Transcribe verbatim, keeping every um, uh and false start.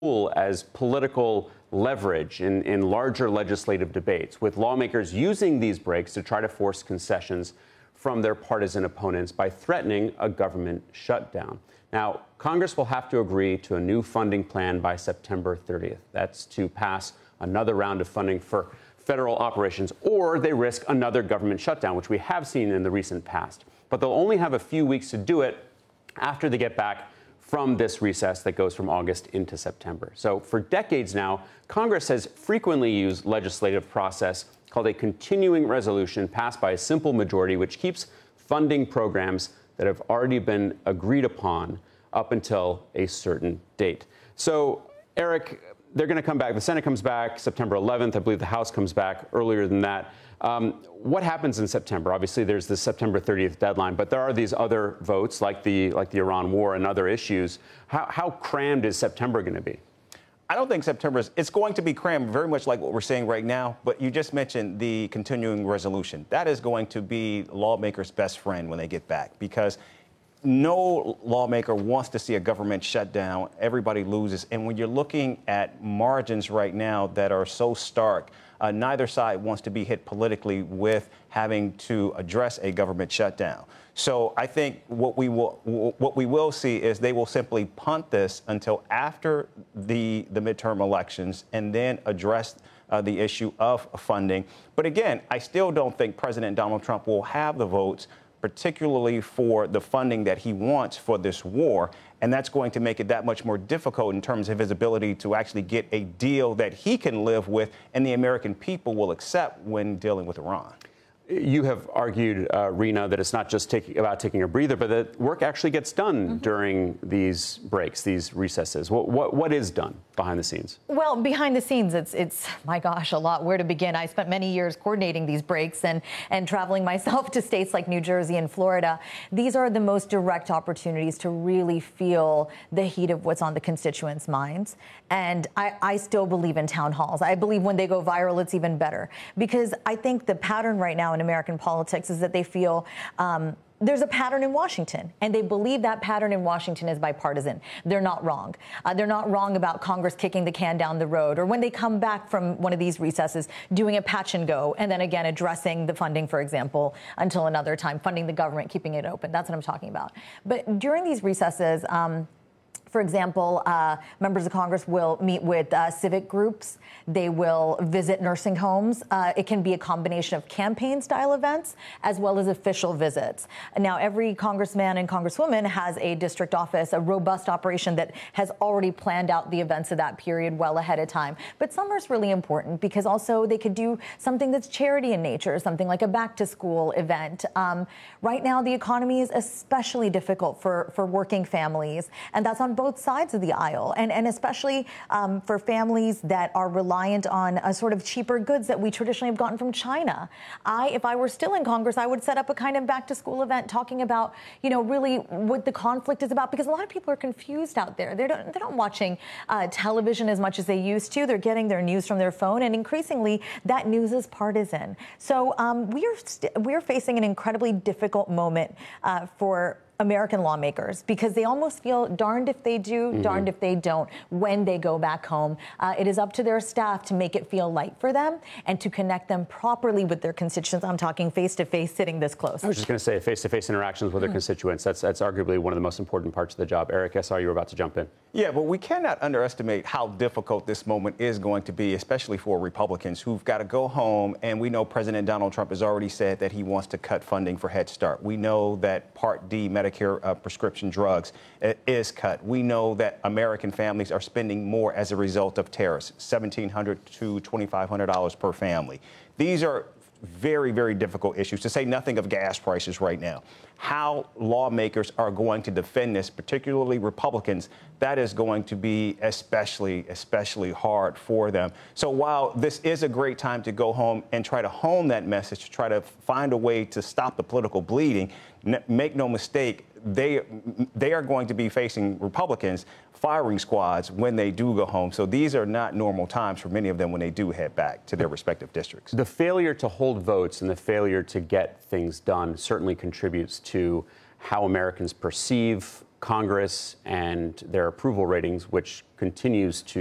tool as political leverage in, in larger legislative debates, with lawmakers using these breaks to try to force concessions from their partisan opponents by threatening a government shutdown. Now, Congress will have to agree to a new funding plan by September thirtieth. That's to pass another round of funding for federal operations, or they risk another government shutdown, which we have seen in the recent past. But they'll only have a few weeks to do it after they get back from this recess that goes from August into September. So for decades now, Congress has frequently used legislative process called a continuing resolution passed by a simple majority, which keeps funding programs that have already been agreed upon up until a certain date. So, Eric, they're going to come back. The Senate comes back September eleventh. I believe the House comes back earlier than that. Um, what happens in September? Obviously, there's the September thirtieth deadline, but there are these other votes, like the like the Iran war and other issues. How, how crammed is September going to be? I don't think September is, it's going to be crammed very much like what we're seeing right now, but you just mentioned the continuing resolution. That is going to be lawmakers' best friend when they get back, because no lawmaker wants to see a government shutdown. Everybody loses. And when you're looking at margins right now that are so stark, uh, neither side wants to be hit politically with having to address a government shutdown. So I think what we will what we will see is they will simply punt this until after the the midterm elections and then address uh, the issue of funding. But again, I still don't think President Donald Trump will have the votes, particularly for the funding that he wants for this war. And that's going to make it that much more difficult in terms of his ability to actually get a deal that he can live with and the American people will accept when dealing with Iran. You have argued, uh, Rina, that it's not just taking, about taking a breather, but that work actually gets done mm-hmm. during these breaks, these recesses. What, what, what is done behind the scenes? Well, behind the scenes, it's, it's my gosh, a lot. Where to begin? I spent many years coordinating these breaks and, and traveling myself to states like New Jersey and Florida. These are the most direct opportunities to really feel the heat of what's on the constituents' minds. And I, I still believe in town halls. I believe when they go viral, it's even better. Because I think the pattern right now in American politics is that they feel um, there's a pattern in Washington, and they believe that pattern in Washington is bipartisan. They're not wrong. Uh, they're not wrong about Congress kicking the can down the road, or when they come back from one of these recesses, doing a patch and go, and then again addressing the funding, for example, until another time, funding the government, keeping it open. That's what I'm talking about. But during these recesses, um, for example, uh, members of Congress will meet with uh, civic groups. They will visit nursing homes. Uh, it can be a combination of campaign-style events as well as official visits. Now, every congressman and congresswoman has a district office, a robust operation that has already planned out the events of that period well ahead of time. But summer is really important because also they could do something that's charity in nature, something like a back-to-school event. Um, right now, the economy is especially difficult for, for working families, and that's on both sides of the aisle, and, and especially um, for families that are reliant on a sort of cheaper goods that we traditionally have gotten from China. I, if I were still in Congress, I would set up a kind of back-to-school event talking about, you know, really what the conflict is about, because a lot of people are confused out there. They're not, they're not watching uh, television as much as they used to. They're getting their news from their phone, and increasingly that news is partisan. So um, we are st- we're facing an incredibly difficult moment uh, for American lawmakers, because they almost feel darned if they do, mm-hmm. darned if they don't when they go back home. Uh, it is up to their staff to make it feel light for them and to connect them properly with their constituents. I'm talking face-to-face, sitting this close. I was just going to say face-to-face interactions with their mm-hmm. constituents. That's that's arguably one of the most important parts of the job. Eric, I saw you were about to jump in. Yeah, but we cannot underestimate how difficult this moment is going to be, especially for Republicans who've got to go home. And we know President Donald Trump has already said that he wants to cut funding for Head Start. We know that Part D Medicare Uh, prescription drugs uh, is cut. We know that American families are spending more as a result of tariffs, seventeen hundred dollars to twenty-five hundred dollars per family. These are very, very difficult issues, to say nothing of gas prices right now. How lawmakers are going to defend this, particularly Republicans, that is going to be especially, especially hard for them. So while this is a great time to go home and try to hone that message, to try to find a way to stop the political bleeding, n- make no mistake, they they are going to be facing Republicans firing squads when they do go home. So these are not normal times for many of them when they do head back to their respective districts. The failure to hold votes and the failure to get things done certainly contributes to how Americans perceive Congress and their approval ratings, which continues to